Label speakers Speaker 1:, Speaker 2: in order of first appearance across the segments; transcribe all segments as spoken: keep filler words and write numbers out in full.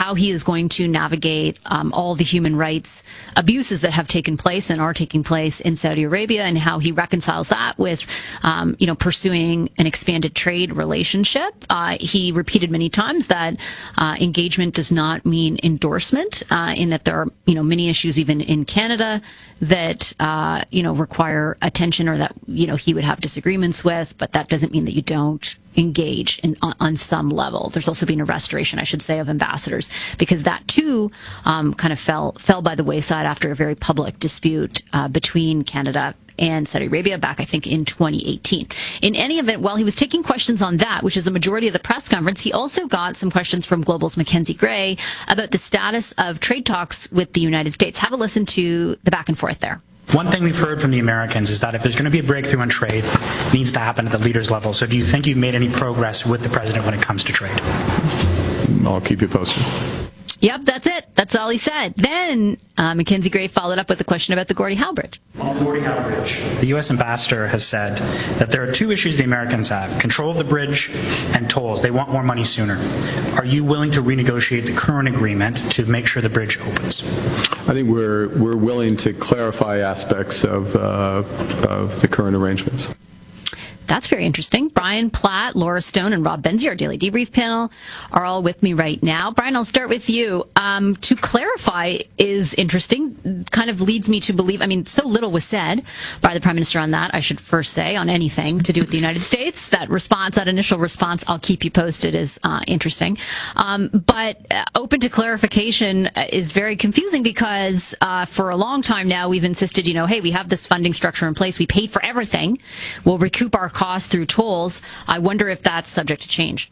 Speaker 1: how he is going to navigate um, all the human rights abuses that have taken place and are taking place in Saudi Arabia, and how he reconciles that with, um, you know, pursuing an expanded trade relationship. Uh, he repeated many times that uh, engagement does not mean endorsement, uh, in that there are, you know, many issues even in Canada that, uh, you know, require attention, or that, you know, he would have disagreements with, but that doesn't mean that you don't engage in, on, on some level. There's also been a restoration, I should say, of ambassadors, because that too um, kind of fell fell by the wayside after a very public dispute uh, between Canada and Saudi Arabia back, I think, in twenty eighteen. In any event, while he was taking questions on that, which is the majority of the press conference, he also got some questions from Global's Mackenzie Gray about the status of trade talks with the United States. Have a listen to the back and forth there.
Speaker 2: One thing we've heard from the Americans is that if there's going to be a breakthrough on trade, it needs to happen at the leaders level. So do you think you've made any progress with the president when it comes to trade?
Speaker 3: I'll keep you posted.
Speaker 1: Yep, that's it. That's all he said. Then uh, Mackenzie Gray followed up with a question about the Gordie Howe Bridge.
Speaker 2: On the Gordie Howe Bridge, the U S ambassador has said that there are two issues the Americans have: control of the bridge and tolls. They want more money sooner. Are you willing to renegotiate the current agreement to make sure the bridge opens?
Speaker 3: I think we're we're willing to clarify aspects of uh, of the current arrangements.
Speaker 1: That's very interesting. Brian Platt, Laura Stone, and Rob Benzie, our Daily Debrief panel, are all with me right now. Brian, I'll start with you. Um, to clarify is interesting, kind of leads me to believe, I mean, so little was said by the Prime Minister on that, I should first say, on anything to do with the United States. That response, that initial response, I'll keep you posted, is uh, interesting. Um, but uh, open to clarification is very confusing, because uh, for a long time now, we've insisted, you know, hey, we have this funding structure in place. We paid for everything. We'll recoup our costs through tolls. I wonder if that's subject to change.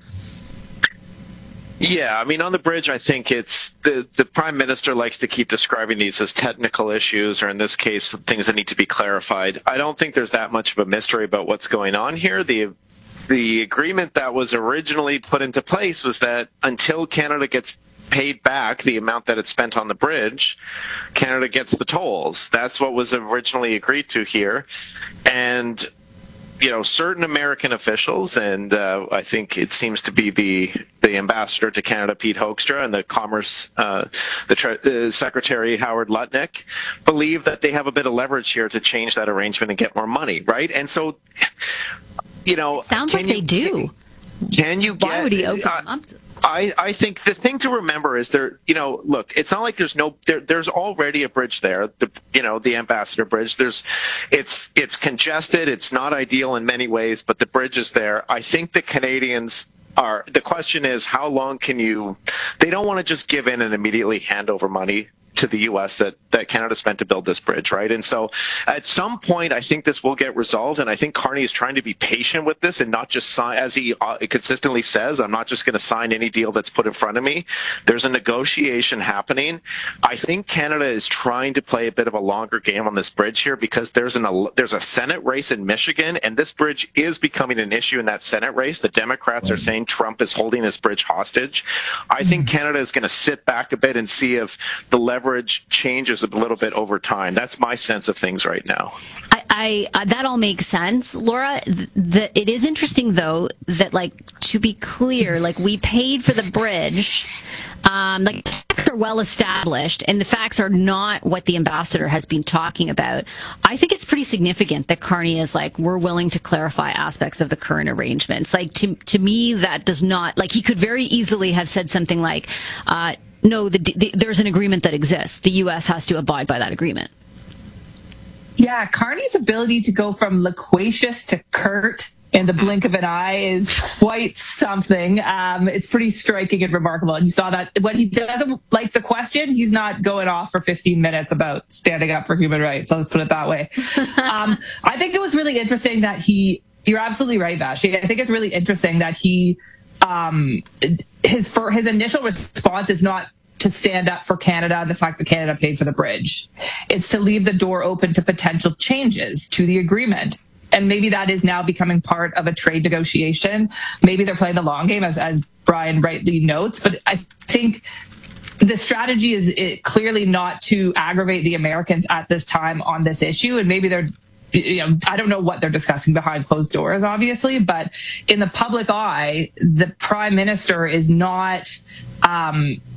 Speaker 4: Yeah, I mean, on the bridge, I think it's the, the Prime Minister likes to keep describing these as technical issues, or in this case, things that need to be clarified. I don't think there's that much of a mystery about what's going on here. The the agreement that was originally put into place was that until Canada gets paid back the amount that it spent on the bridge, Canada gets the tolls. That's what was originally agreed to here. And you know, certain American officials, and uh, I think it seems to be the the ambassador to Canada, Pete Hoekstra, and the Commerce, uh, the, tre- the Secretary Howard Lutnick, believe that they have a bit of leverage here to change that arrangement and get more money, right? And so, you know,
Speaker 1: it sounds like you, they do.
Speaker 4: Can you get?
Speaker 1: Why would he open
Speaker 4: uh,
Speaker 1: them up?
Speaker 4: I, I think the thing to remember is there, you know, look, it's not like there's no, there, there's already a bridge there, the, you know, the Ambassador Bridge. There's, it's, it's congested. It's not ideal in many ways, but the bridge is there. I think the Canadians are, the question is, how long can you, they don't want to just give in and immediately hand over money to the U S that, that Canada spent to build this bridge, right? And so at some point, I think this will get resolved, and I think Carney is trying to be patient with this and not just sign, as he uh, consistently says, I'm not just going to sign any deal that's put in front of me. There's a negotiation happening. I think Canada is trying to play a bit of a longer game on this bridge here, because there's an there's a Senate race in Michigan, and this bridge is becoming an issue in that Senate race. The Democrats are saying Trump is holding this bridge hostage. I think Canada is going to sit back a bit and see if the leverage changes a little bit over time. That's my sense of things right now.
Speaker 1: I, I uh, that all makes sense, Laura. Th- the, it is interesting, though, that, like, to be clear, like, we paid for the bridge. Um, like, the facts are well established, and the facts are not what the ambassador has been talking about. I think it's pretty significant that Carney is like, we're willing to clarify aspects of the current arrangements. Like, to to me, that does not, like, he could very easily have said something like, uh, no, the, the, there's an agreement that exists. The U S has to abide by that agreement.
Speaker 5: Yeah, Carney's ability to go from loquacious to curt in the blink of an eye is quite something. Um, it's pretty striking and remarkable. And you saw that when he doesn't like the question, he's not going off for fifteen minutes about standing up for human rights. I'll just put it that way. um, I think it was really interesting that he, you're absolutely right, Vashi. I think it's really interesting that he, um, his, for his initial response is not to stand up for Canada and the fact that Canada paid for the bridge. It's to leave the door open to potential changes to the agreement. And maybe that is now becoming part of a trade negotiation. Maybe they're playing the long game, as, as Brian rightly notes. But I think the strategy is it, clearly not to aggravate the Americans at this time on this issue. And maybe they're, you know, I don't know what they're discussing behind closed doors, obviously. But in the public eye, the Prime Minister is not... Um,